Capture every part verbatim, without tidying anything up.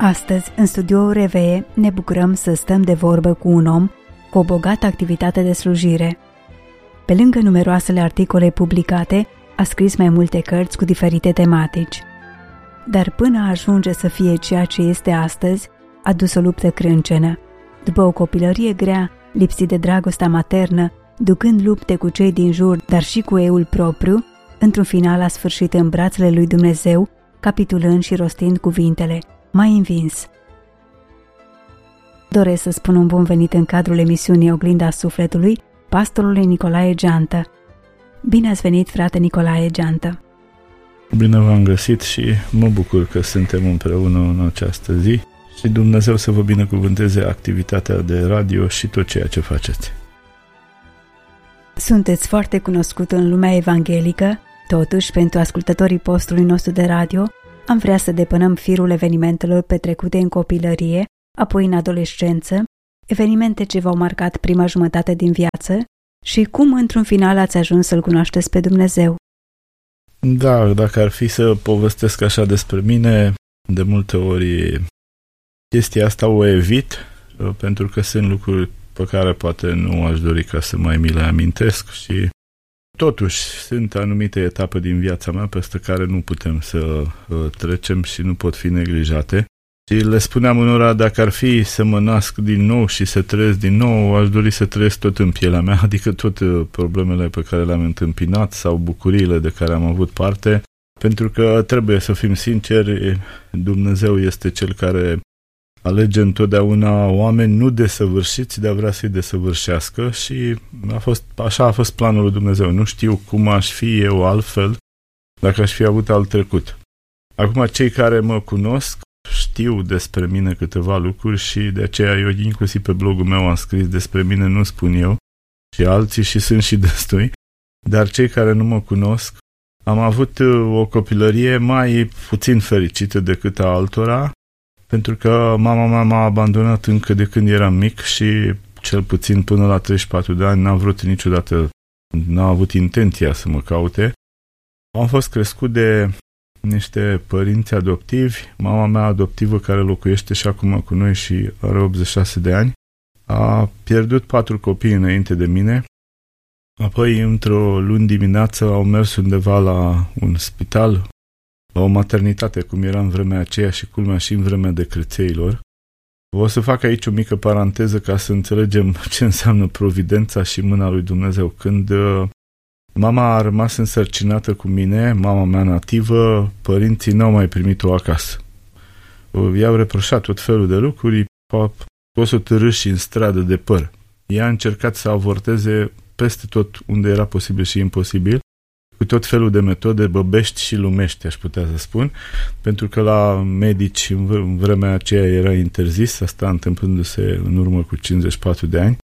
Astăzi, în studioul Revee, ne bucurăm să stăm de vorbă cu un om cu o bogată activitate de slujire. Pe lângă numeroasele articole publicate, a scris mai multe cărți cu diferite tematici. Dar până a ajunge să fie ceea ce este astăzi, a dus o luptă crâncenă. După o copilărie grea, lipsit de dragostea maternă, ducând lupte cu cei din jur, dar și cu eul propriu, într-un final a sfârșit în brațele lui Dumnezeu, capitulând și rostind cuvintele: "M-ai învins". Doresc să spun un bun venit în cadrul emisiunii Oglinda Sufletului pastorului Nicolae Geantă. Bine ați venit, frate Nicolae Geantă! Bine v-am găsit și mă bucur că suntem împreună în această zi și Dumnezeu să vă binecuvânteze activitatea de radio și tot ceea ce faceți. Sunteți foarte cunoscut în lumea evanghelică, totuși, pentru ascultătorii postului nostru de radio, am vrea să depănăm firul evenimentelor petrecute în copilărie, apoi în adolescență, evenimente ce v-au marcat prima jumătate din viață și cum, într-un final, ați ajuns să-L cunoașteți pe Dumnezeu. Da, dacă ar fi să povestesc așa despre mine, de multe ori chestia asta o evit, pentru că sunt lucruri pe care poate nu aș dori ca să mai mi le amintesc și totuși sunt anumite etape din viața mea peste care nu putem să trecem și nu pot fi neglijate. Și le spuneam unora, dacă ar fi să mă nasc din nou și să trăiesc din nou, aș dori să trăiesc tot în pielea mea, adică toate problemele pe care le-am întâmpinat sau bucuriile de care am avut parte, pentru că trebuie să fim sinceri, Dumnezeu este Cel care alege întotdeauna oameni nu desăvârșiți, dar vrea să-i desăvârșească și a fost, așa a fost planul lui Dumnezeu. Nu știu cum aș fi eu altfel dacă aș fi avut alt trecut. Acum, cei care mă cunosc știu despre mine câteva lucruri și de aceea eu inclusiv pe blogul meu am scris despre mine, nu spun eu, și alții și sunt și destui, dar cei care nu mă cunosc, am avut o copilărie mai puțin fericită decât a altora, pentru că mama mea m-a abandonat încă de când eram mic și cel puțin până la treizeci și patru de ani n-am vrut niciodată, n-am avut intenția să mă caute. Am fost crescut de niște părinți adoptivi. Mama mea adoptivă, care locuiește și acum cu noi și are optzeci și șase de ani, a pierdut patru copii înainte de mine. Apoi, într-o luni dimineață, au mers undeva la un spital, la o maternitate, cum era în vremea aceea și culmea și în vremea decrețeilor. O să fac aici o mică paranteză ca să înțelegem ce înseamnă providența și mâna lui Dumnezeu. Când mama a rămas însărcinată cu mine, mama mea nativă, părinții n-au mai primit-o acasă. I-au reproșat tot felul de lucruri, o să târâși în stradă de păr. Ea a încercat să avorteze peste tot unde era posibil și imposibil, cu tot felul de metode băbești și lumești, aș putea să spun, pentru că la medici în vremea aceea era interzis, asta întâmplându-se în urmă cu cincizeci și patru de ani.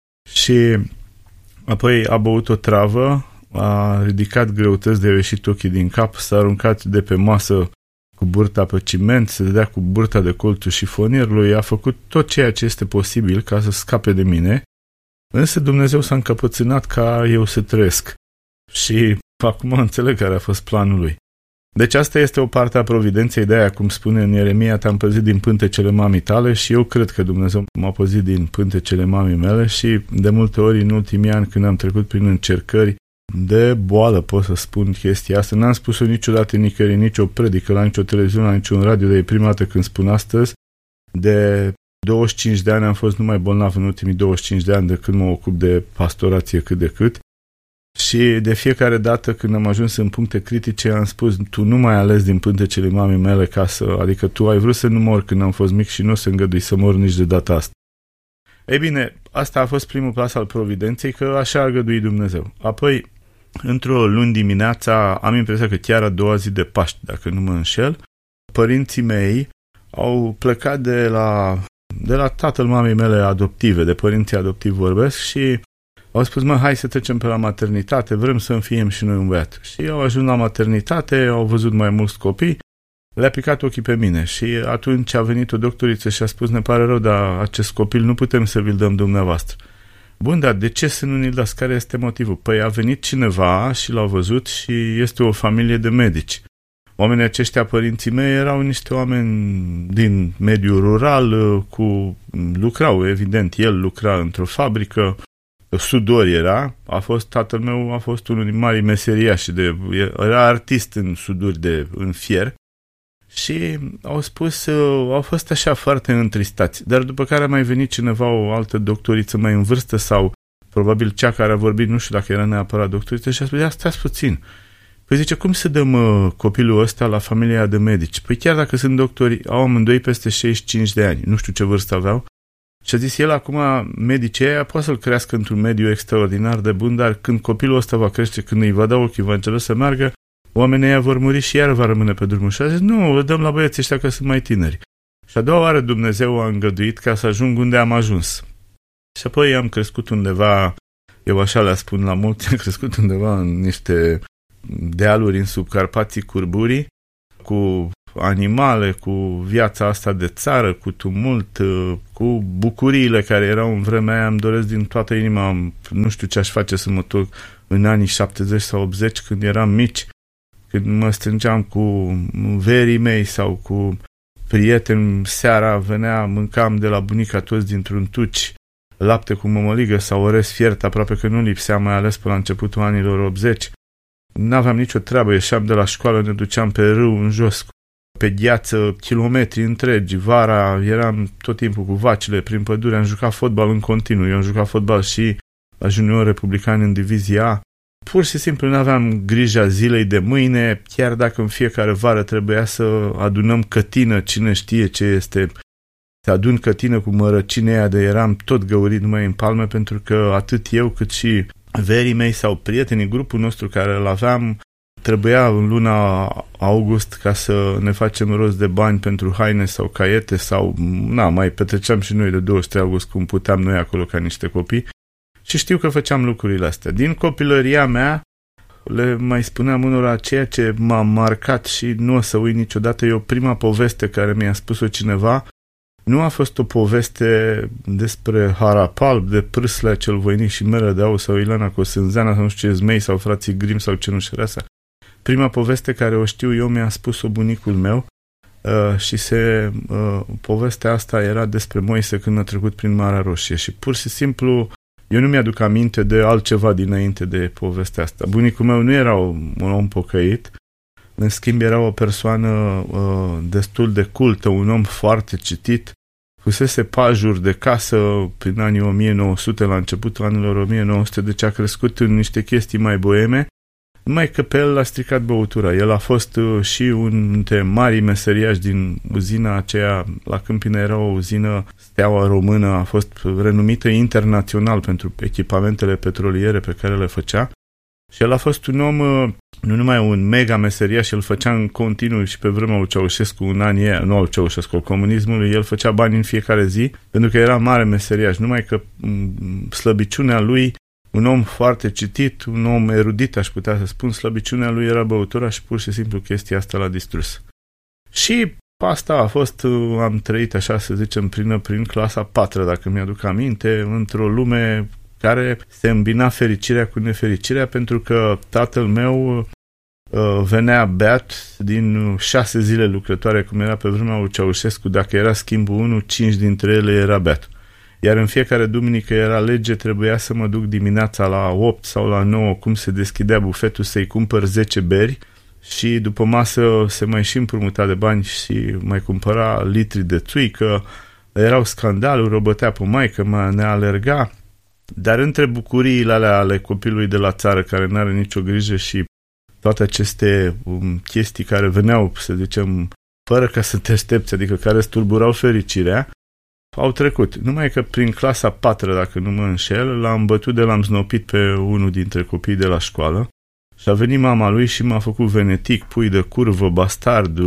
Și apoi a băut o travă, a ridicat greutăți de a ieșit ochii din cap, s-a aruncat de pe masă cu burta pe ciment, se dădea cu burta de colțul șifonierului, a făcut tot ceea ce este posibil ca să scape de mine, însă Dumnezeu s-a încăpățânat ca eu să trăiesc. Și acum înțeleg care a fost planul lui. Deci asta este o parte a providenței, de aia, cum spune în Ieremia, te-am păzit din pântecele mamii tale și eu cred că Dumnezeu m-a păzit din pântecele mamii mele și de multe ori în ultimii ani, când am trecut prin încercări de boală, pot să spun chestia asta, n-am spus-o niciodată nicăieri, nicio predică, la nicio televiziune, la niciun radio, de prima dată când spun astăzi. De douăzeci și cinci de ani am fost numai bolnav în ultimii douăzeci și cinci de ani de când mă ocup de pastorație cât de cât. Și de fiecare dată când am ajuns în puncte critice am spus, tu nu mai ales din pântecele mamei mele ca să, adică tu ai vrut să nu mor când am fost mic și nu o să îngădui să mor nici de data asta. Ei bine, asta a fost primul pas al providenței, că așa a găduit Dumnezeu. Apoi, într-o luni dimineața, am impresia că chiar a doua zi de Paști, dacă nu mă înșel, părinții mei au plecat de la, de la tatăl mamei mele adoptive, de părinții adoptivi vorbesc, și au spus, mă, hai să trecem pe la maternitate, vrem să înfiem și noi un băiat. Și au ajuns la maternitate, au văzut mai mulți copii, le-a picat ochii pe mine și atunci a venit o doctoriță și a spus, ne pare rău, dar acest copil nu putem să vi-l dăm dumneavoastră. Bun, dar de ce să nu ne-l dați? Care este motivul? Păi a venit cineva și l-a văzut și este o familie de medici. Oamenii aceștia, părinții mei, erau niște oameni din mediul rural, cu lucrau, evident, el lucra într-o fabrică, sudor era, a fost, tatăl meu a fost unul din marii meseriași, de, era artist în suduri de, în fier, și au spus, au fost așa foarte întristați, dar după care a mai venit cineva, o altă doctoriță mai în vârstă sau probabil cea care a vorbit, nu știu dacă era neapărat doctoriță, și a spus, ia stați puțin. Păi zice, cum să dăm uh, copilul ăsta la familia de medici? Păi chiar dacă sunt doctori, au amândoi peste șaizeci și cinci de ani, nu știu ce vârstă aveau, și a zis el, acum medicii aia poate să-l crească într-un mediu extraordinar de bun, dar când copilul ăsta va crește, când îi va da ochii, va încerca să meargă, oamenii ăia vor muri și iar va rămâne pe drumul. Și a zis, nu, îl dăm la băieții ăștia că sunt mai tineri. Și a doua oară Dumnezeu a îngăduit ca să ajung unde am ajuns. Și apoi am crescut undeva, eu așa le spun la mulți, am crescut undeva în niște dealuri în subcarpații Curburii, cu animale, cu viața asta de țară, cu tumult, cu bucuriile care erau în vremea aia. Îmi doresc din toată inima, nu știu ce aș face să mă duc în anii șaptezeci sau optzeci, când eram mici, când mă strângeam cu verii mei sau cu prieteni, seara venea, mâncam de la bunica toți dintr-un tuci, lapte cu mămăligă sau orez fiert, aproape că nu lipsea, mai ales pe la începutul anilor optzeci. N-aveam nicio treabă, ieșeam de la școală, ne duceam pe râu în jos, pe gheață, kilometri întregi, vara eram tot timpul cu vacile prin pădure, am jucat fotbal în continuu, eu am jucat fotbal și la junior republican în divizia A. Pur și simplu nu aveam grija zilei de mâine, chiar dacă în fiecare vară trebuia să adunăm cătină, cine știe ce este, să adun cătină cu mărăcine aia, de eram tot găurit numai în palme, pentru că atât eu cât și verii mei sau prietenii, grupul nostru care îl aveam, trebuia în luna august ca să ne facem rost de bani pentru haine sau caiete sau, na, mai petreceam și noi de douăzeci și trei august cum puteam noi acolo ca niște copii. Și știu că făceam lucrurile astea. Din copilăria mea, le mai spuneam unora, ceea ce m-a marcat și nu o să uit niciodată, e o prima poveste care mi-a spus-o cineva. Nu a fost o poveste despre Harapalb, de Prâslea cel voinic și Meră de Aur sau Ileana Cosânzeana sau nu știu ce, Zmei sau Frații Grim sau Cenușăreasa. Prima poveste care o știu eu mi-a spus-o bunicul meu uh, și se, uh, povestea asta era despre Moise când a trecut prin Marea Roșie și pur și simplu eu nu mi-aduc aminte de altceva dinainte de povestea asta. Bunicul meu nu era un om pocăit, în schimb era o persoană uh, destul de cultă, un om foarte citit, fusese pajur de casă prin anii o mie nouă sute, la începutul anilor o mie nouă sute, deci a crescut în niște chestii mai boeme, numai că pe el l-a stricat băutura. El a fost uh, și un dintre marii meseriași din uzina aceea, la Câmpina era o uzină, Steaua Română, a fost renumită internațional pentru echipamentele petroliere pe care le făcea. Și el a fost un om, uh, nu numai un mega meseriaș, el făcea în continuu și pe vremea lui Ceaușescu, în anii aia, nu al Ceaușescu, al comunismului, el făcea bani în fiecare zi, pentru că era mare meseriaș, numai că m- slăbiciunea lui, un om foarte citit, un om erudit, aș putea să spun, slăbiciunea lui era băutura și pur și simplu chestia asta l-a distrus. Și asta a fost, am trăit așa să zicem, prin, prin clasa patră, dacă mi-aduc aminte, într-o lume care se îmbina fericirea cu nefericirea, pentru că tatăl meu uh, venea beat din șase zile lucrătoare, cum era pe vremea lui Ceaușescu, dacă era schimbul unu, cinci dintre ele era beat. Iar în fiecare duminică era lege, trebuia să mă duc dimineața la opt sau la nouă, cum se deschidea bufetul, să-i cumpăr zece beri și după masă se mai și împrumuta de bani și mai cumpăra litri de țuică. Erau scandaluri, o bătea pe maică, mă ne alerga. Dar între bucuriile alea ale copilului de la țară, care n-are nicio grijă, și toate aceste um, chestii care veneau, să zicem, fără ca să te aștepți, adică care stulburau fericirea, au trecut. Numai că prin clasa patră, dacă nu mă înșel, l-am bătut de l-am znopit pe unul dintre copiii de la școală și a venit mama lui și m-a făcut venetic, pui de curvă, bastard,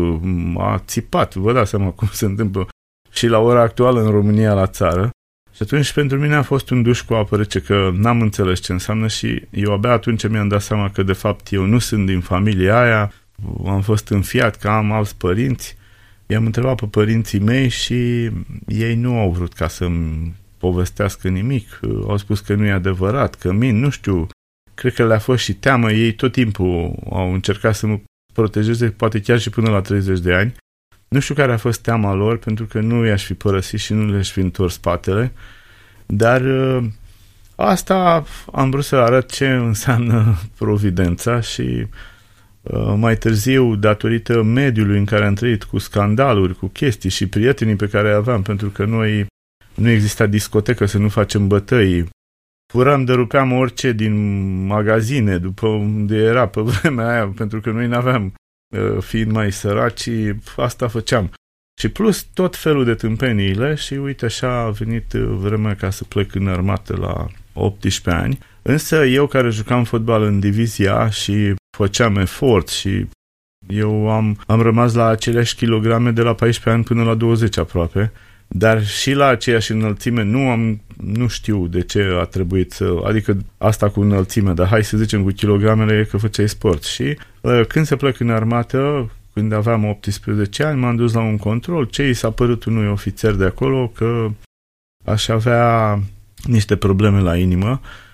a țipat, vă dați seama cum se întâmplă și la ora actuală în România la țară. Și atunci pentru mine a fost un duș cu apă rece, că n-am înțeles ce înseamnă și eu abia atunci mi-am dat seama că de fapt eu nu sunt din familia aia, am fost înfiat, că am alți părinți. I-am întrebat pe părinții mei și ei nu au vrut ca să-mi povestească nimic. Au spus că nu e adevărat, că min, nu știu, cred că le-a fost și teamă. Ei tot timpul au încercat să mă protejeze poate chiar și până la treizeci de ani. Nu știu care a fost teama lor, pentru că nu i-aș fi părăsit și nu le-aș fi întors spatele, dar asta am vrut să arăt ce înseamnă providența și mai târziu, datorită mediului în care am trăit, cu scandaluri, cu chestii și prietenii pe care aveam, pentru că noi nu exista discotecă să nu facem bătăi, furam, dărupeam orice din magazine, după unde era pe vremea aia, pentru că noi n-aveam, fiind mai săraci, asta făceam. Și plus tot felul de tâmpeniile și uite așa a venit vremea ca să plec în armată la optsprezece ani. Însă eu care jucam fotbal în divizia și făceam efort și eu am, am rămas la aceleași kilograme de la paisprezece ani până la douăzeci aproape, dar și la aceeași înălțime nu am, nu știu de ce a trebuit să, adică asta cu înălțime, dar hai să zicem cu kilogramele e că făceai sport. Și când se plec în armată, când aveam optsprezece ani, m-am dus la un control, ce i s-a părut unui ofițer de acolo că aș avea niște probleme la inimă